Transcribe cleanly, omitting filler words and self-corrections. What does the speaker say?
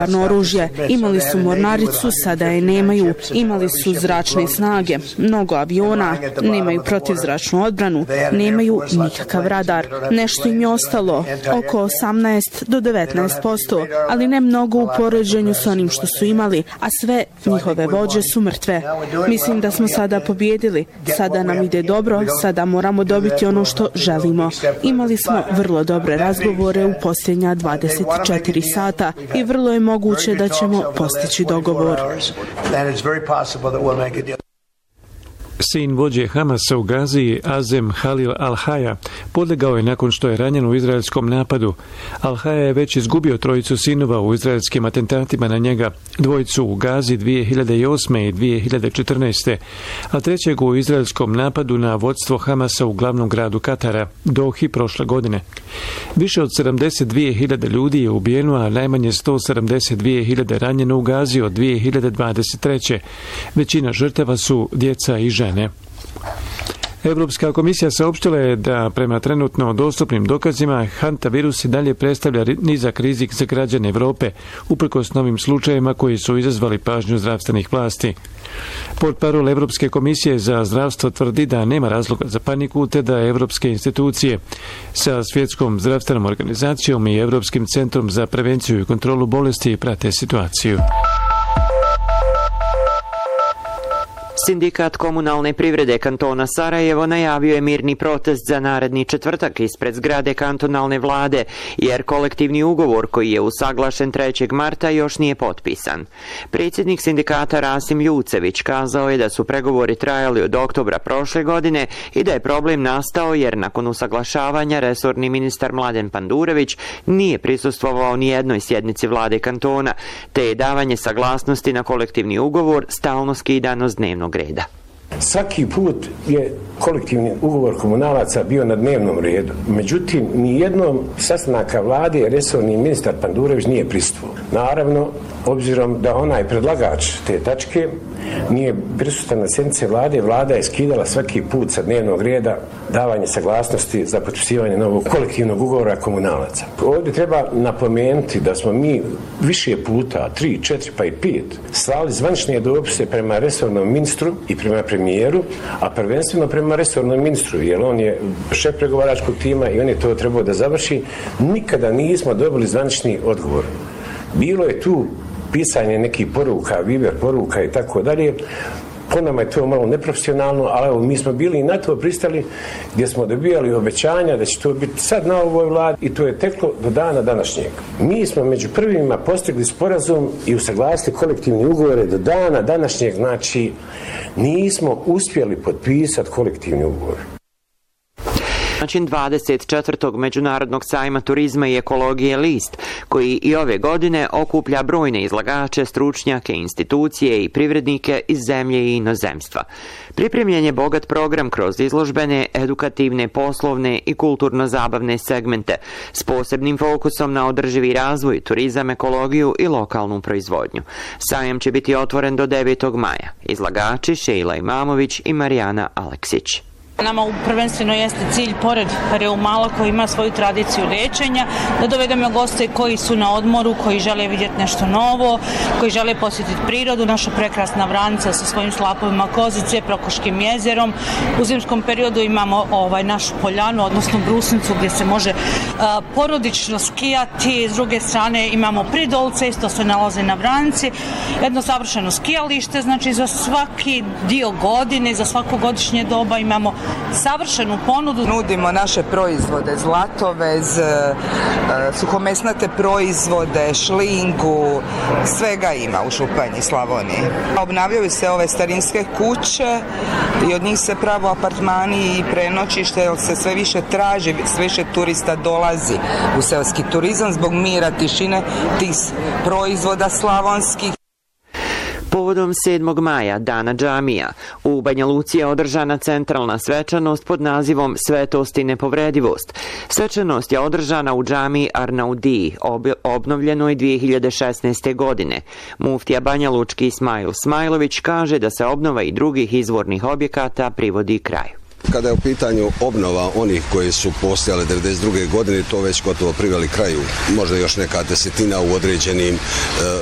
oružje. Imali su mornaricu, sada je nemaju. Imali su zračne snage, mnogo aviona, nemaju protivzračnu odbranu, nemaju nikakav radar. Nešto im je ostalo, oko 18 do 19%, ali ne mnogo u poređenju s onim što su imali, a sve njihove vođe su mrtve. Mislim da smo sada pobjedili, sada nam ide dobro, sada moramo dobiti ono što želimo. Imali smo vrlo dobre razgovore u posljednja 24 sata i vrlo je moguće da ćemo postići dogovor. Sin vođe Hamasa u Gazi, Azem Halil Al-Haja, podlegao je nakon što je ranjen u izraelskom napadu. Al-Haja je već izgubio 3 sinova u izraelskim atentatima na njega, 2 u Gazi 2008. i 2014. a 3. u izraelskom napadu na vodstvo Hamasa u glavnom gradu Katara, Dohi, prošle godine. Više od 72.000 ljudi je ubijeno, a najmanje 172.000 ranjeno u Gazi od 2023. Većina žrtava su djeca i žene. Europska komisija saopštila je da prema trenutno dostupnim dokazima hantavirus i dalje predstavlja nizak rizik za građane Europe, uprkos novim slučajevima koji su izazvali pažnju zdravstvenih vlasti. Portparol Europske komisije za zdravstvo tvrdi da nema razloga za paniku, te da europske institucije sa Svjetskom zdravstvenom organizacijom i Europskim centrom za prevenciju i kontrolu bolesti prate situaciju. Sindikat komunalne privrede kantona Sarajevo najavio je mirni protest za naredni četvrtak ispred zgrade kantonalne vlade, jer kolektivni ugovor koji je usaglašen 3. marta još nije potpisan. Predsjednik sindikata Rasim Ljucević kazao je da su pregovori trajali od oktobra prošle godine i da je problem nastao jer nakon usaglašavanja resorni ministar Mladen Pandurević nije prisustvovao ni jednoj sjednici vlade kantona, te je davanje saglasnosti na kolektivni ugovor stalno skidano s dnevnog reda. Svaki put je kolektivni ugovor komunalaca bio na dnevnom redu. Međutim, ni jednom sastanaka vlade resorni ministar Pandurević nije prisustvovao. Naravno, obzirom da onaj predlagač te tačke nije prisutan na sjednici vlade, vlada je skidala svaki put sa dnevnog reda davanje saglasnosti za potpisivanje novog kolektivnog ugovora komunalaca. Ovdje treba napomenuti da smo mi više puta, 3, 4 pa i 5, slali zvanične dopise prema resornom ministru i prema premijeru, a prvenstveno prema resornom ministru, jer on je šef pregovaračkog tima i on je to trebao da završi. Nikada nismo dobili zvanični odgovor. Bilo je tu pisanje nekih poruka, viber poruka i tako dalje. Po nama je to malo neprofesionalno, ali evo, mi smo bili i na to pristali gdje smo dobijali obećanja da će to biti sad na ovoj vladi i to je teklo do dana današnjeg. Mi smo među prvima postigli sporazum i usaglasili kolektivni ugovore do dana današnjeg, znači nismo uspjeli potpisati kolektivni ugovor. Način 24. Međunarodnog sajma turizma i ekologije List, koji i ove godine okuplja brojne izlagače, stručnjake, institucije i privrednike iz zemlje i inozemstva. Pripremljen je bogat program kroz izložbene, edukativne, poslovne i kulturno-zabavne segmente s posebnim fokusom na održivi razvoj, turizam, ekologiju i lokalnu proizvodnju. Sajam će biti otvoren do 9. maja. Izlagači Šejla Imamović i Marijana Aleksić. Nama prvenstveno jeste cilj, pored reumala koji ima svoju tradiciju liječenja, da dovedemo goste koji su na odmoru, koji žele vidjeti nešto novo, koji žele posjetiti prirodu, naša prekrasna Vranca sa svojim slapovima Kozice, Prokoškim jezerom. U zimskom periodu imamo našu poljanu, odnosno brusnicu gdje se može porodično skijati. S druge strane imamo Pridolce, isto se nalaze na Vranci. Jedno savršeno skijalište, znači za svaki dio godine, za svako godišnje doba imamo savršenu ponudu. Nudimo naše proizvode, zlatovez, suhomesnate proizvode, šlinku, svega ima u Županji i Slavoniji. Obnavljaju se ove starinske kuće i od njih se pravo apartmani i prenoćište, jer se sve više traži, sve više turista dolazi u seoski turizam zbog mira, tišine, tih proizvoda slavonskih. Povodom 7. maja, Dana džamija, u Banja Luci je održana centralna svečanost pod nazivom Svetost i nepovredivost. Svečanost je održana u džamiji Arnaudiji, obnovljenoj 2016. godine. Muftija Banja Lučki Ismail Smajlović kaže da se obnova i drugih izvornih objekata privodi kraju. Kada je u pitanju obnova onih koji su postojale 1992. godine, to već gotovo priveli kraju. Možda još neka desetina u određenim